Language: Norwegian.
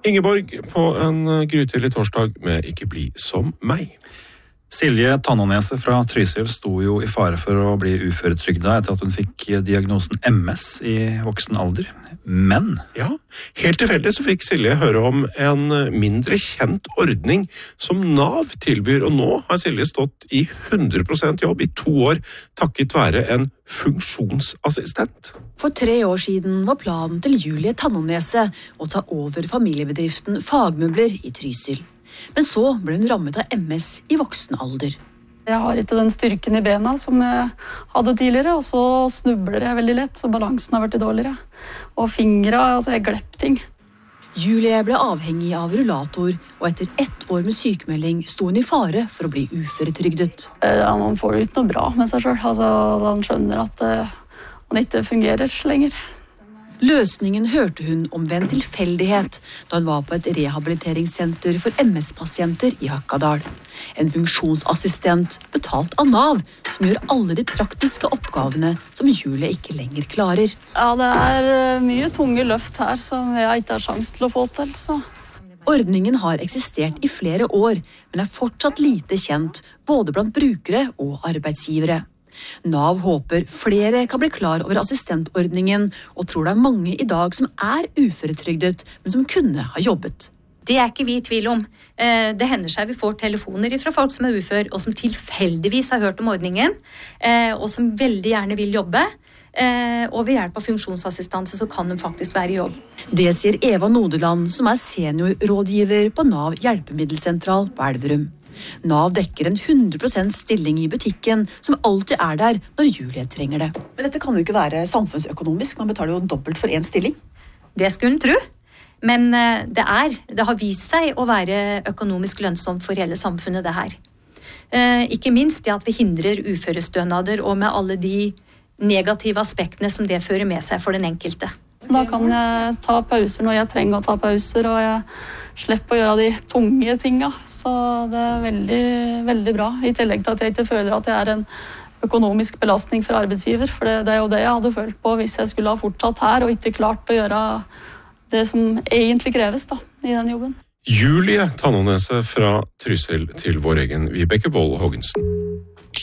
Ingeborg på en grytidlig torsdag med Ikke bli som meg. Silje Tannånese fra Trysil sto jo i fare for å bli uføretrygda etter at hun fikk diagnosen MS i voksen alder. Men Ja, helt tilfeldig så fikk Silje høre om en mindre kjent ordning som NAV tilbyr, og nå har Silje stått i 100% jobb i 2 år takket være en funksjonsassistent. For 3 år siden var planen til Julie Tannånese å ta over familiebedriften Fagmøbler i Trysil. Men så ble hun rammet av MS i voksen alder. Jeg har ikke den styrken i bena som jeg hadde tidligere, og så snubler jeg veldig lett, så balansen har vært dårligere. Og fingre, jeg glepp ting. Julie ble avhengig av rullator, og etter 1 år med sykemelding sto hun i fare for å bli uføretrygdet. Man får jo ikke noe bra med seg selv, man skjønner at man ikke fungerer lenger. Løsningen hørte hun om ved en tilfeldighet da hun var på et rehabiliteringssenter for MS-pasienter i Hakadal. En funksjonsassistent betalt av NAV som gjør alle de praktiske oppgavene som Julie ikke lenger klarer. Ja, det er mye tunge løft her som jeg ikke har sjans til å få til, så... Ordningen har eksistert i flere år, men er fortsatt lite kjent både blant brukere og arbeidsgivere. NAV håper flere kan bli klar over assistentordningen, og tror det er mange i dag som er uføretrygdet, men som kunne ha jobbet. Det er ikke vi i tvil om. Det hender seg vi får telefoner fra folk som er ufør, og som tilfeldigvis har hørt om ordningen, og som veldig gjerne vil jobbe. Og ved hjelp av funksjonsassistanse så kan de faktisk være i jobb. Det sier Eva Nodeland, som er seniorrådgiver på NAV hjelpemiddelsentral på Elverum. NAV dekker en 100% stilling i butikken, som alltid er der når Julie trenger det. Men dette kan jo ikke være samfunnsøkonomisk, man betaler jo dobbelt for en stilling. Det skulle en tro, men det har vist seg å være økonomisk lønnsomt for hele samfunnet det her. Ikke minst det at vi hindrer uførestønader, og med alle de negative aspektene som det fører med seg for den enkelte. Da kan jeg ta pauser når jeg trenger å ta pauser, og jeg slipper å gjøre de tunge tingene. Så det er veldig, veldig bra. I tillegg til at jeg ikke føler at jeg er en økonomisk belastning for arbeidsgiver. For det er jo det jeg hadde følt på hvis jeg skulle ha fortsatt her og ikke klart å gjøre det som egentlig kreves i den jobben. Julie Tannånese fra Trysil til vår egen Vibeke Wold Haagensen.